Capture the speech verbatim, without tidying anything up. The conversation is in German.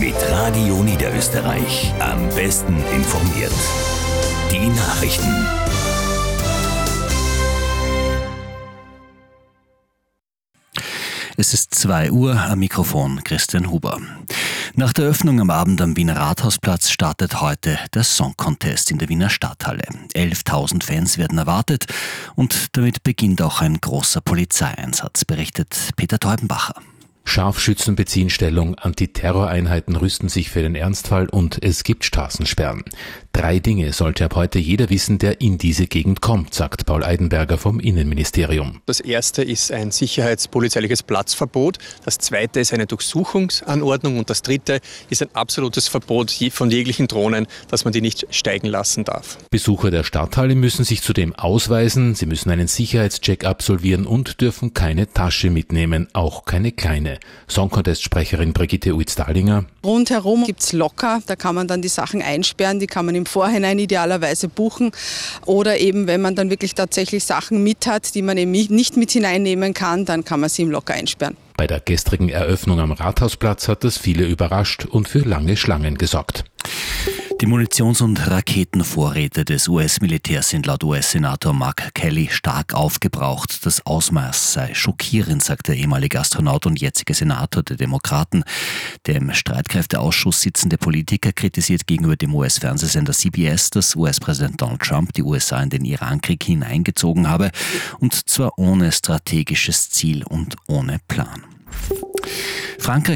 Mit Radio Niederösterreich. Am besten informiert. Die Nachrichten. Es ist zwei Uhr, am Mikrofon Christian Huber. Nach der Öffnung am Abend am Wiener Rathausplatz startet heute der Song Contest in der Wiener Stadthalle. elftausend Fans werden erwartet und damit beginnt auch ein großer Polizeieinsatz, berichtet Peter Teubenbacher. Scharfschützen beziehen Stellung, Antiterroreinheiten rüsten sich für den Ernstfall und es gibt Straßensperren. Drei Dinge sollte ab heute jeder wissen, der in diese Gegend kommt, sagt Paul Eidenberger vom Innenministerium. Das erste ist ein sicherheitspolizeiliches Platzverbot, das zweite ist eine Durchsuchungsanordnung und das dritte ist ein absolutes Verbot von jeglichen Drohnen, dass man die nicht steigen lassen darf. Besucher der Stadthalle müssen sich zudem ausweisen, sie müssen einen Sicherheitscheck absolvieren und dürfen keine Tasche mitnehmen, auch keine kleine. Song-Contest-Sprecherin Brigitte Uitz-Dahlinger. Rundherum gibt's Locker, da kann man dann die Sachen einsperren, die kann man im Vorhinein idealerweise buchen. Oder eben, wenn man dann wirklich tatsächlich Sachen mit hat, die man eben nicht mit hineinnehmen kann, dann kann man sie im Locker einsperren. Bei der gestrigen Eröffnung am Rathausplatz hat das viele überrascht und für lange Schlangen gesorgt. Die Munitions- und Raketenvorräte des U S-Militärs sind laut U S-Senator Mark Kelly stark aufgebraucht. Das Ausmaß sei schockierend, sagt der ehemalige Astronaut und jetzige Senator der Demokraten. Der im Streitkräfteausschuss sitzende Politiker kritisiert gegenüber dem U S-Fernsehsender C B S, dass U S-Präsident Donald Trump die U S A in den Irankrieg hineingezogen habe, und zwar ohne strategisches Ziel und ohne Plan. Frankreich